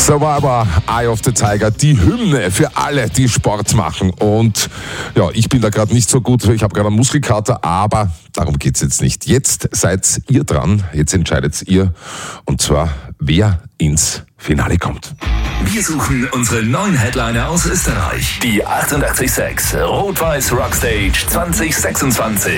Survivor, Eye of the Tiger, die Hymne für alle, die Sport machen. Und ja, ich bin da gerade nicht so gut, ich habe gerade einen Muskelkater, aber darum geht's jetzt nicht. Jetzt seid ihr dran, jetzt entscheidet ihr, und zwar, wer ins Finale kommt. Wir suchen unsere neuen Headliner aus Österreich. Die 88.6 Rot-Weiß Rockstage 2026.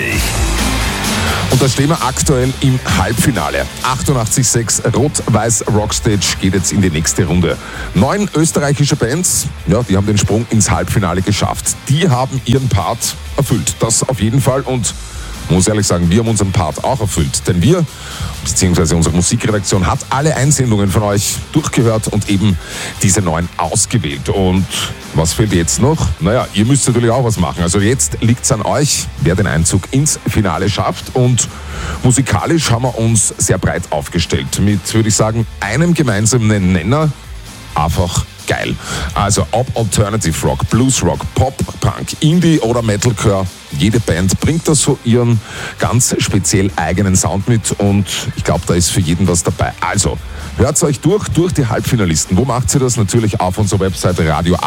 Und da stehen wir aktuell im Halbfinale. 88.6 Rot-Weiß Rockstage geht jetzt in die nächste Runde. 9 österreichische Bands, ja, die haben den Sprung ins Halbfinale geschafft. Die haben ihren Part erfüllt, das auf jeden Fall. Und muss ehrlich sagen, wir haben unseren Part auch erfüllt. Denn wir, beziehungsweise unsere Musikredaktion, hat alle Einsendungen von euch durchgehört und eben diese 9 ausgewählt. Und was fehlt jetzt noch? Naja, ihr müsst natürlich auch was machen. Also jetzt liegt es an euch, wer den Einzug ins Finale schafft. Und musikalisch haben wir uns sehr breit aufgestellt. Mit, würde ich sagen, einem gemeinsamen Nenner: einfach geil. Also ob Alternative Rock, Blues Rock, Pop, Punk, Indie oder Metalcore, jede Band bringt da so ihren ganz speziell eigenen Sound mit und ich glaube, da ist für jeden was dabei. Also hört euch durch die Halbfinalisten. Wo macht ihr das? Natürlich auf unserer Webseite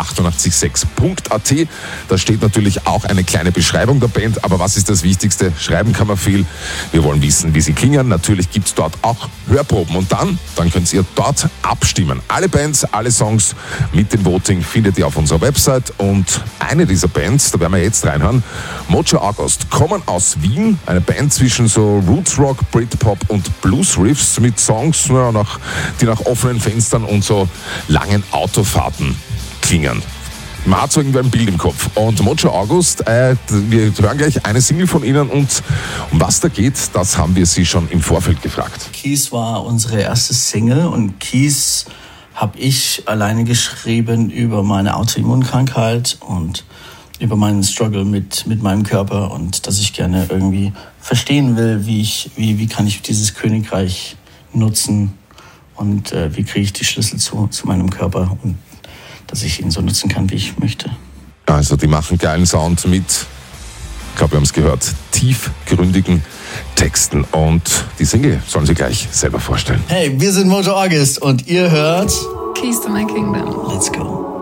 radio886.at. Da steht natürlich auch eine kleine Beschreibung der Band, aber was ist das Wichtigste? Schreiben kann man viel. Wir wollen wissen, wie sie klingen. Natürlich gibt es dort auch Hörproben und dann könnt ihr dort abstimmen. Alle Bands, alle Songs mit dem Voting findet ihr auf unserer Website und eine dieser Bands, da werden wir jetzt reinhören, Mojo August, kommen aus Wien, eine Band zwischen so Roots Rock, Britpop und Blues Riffs mit Songs, die nach offenen Fenstern und so langen Autofahrten klingen. Man hat so irgendwie ein Bild im Kopf. Und Mojo August, wir hören gleich eine Single von ihnen und um was da geht, das haben wir sie schon im Vorfeld gefragt. Keys war unsere erste Single und Keys habe ich alleine geschrieben über meine Autoimmunkrankheit und über meinen Struggle mit meinem Körper und dass ich gerne irgendwie verstehen will, wie kann ich dieses Königreich nutzen und wie kriege ich die Schlüssel zu meinem Körper und dass ich ihn so nutzen kann, wie ich möchte. Also die machen geilen Sound mit, ich glaube, wir haben es gehört, tiefgründigen Texten und die Single sollen Sie gleich selber vorstellen. Hey, wir sind Mojo August und ihr hört Keys to my Kingdom. Let's go.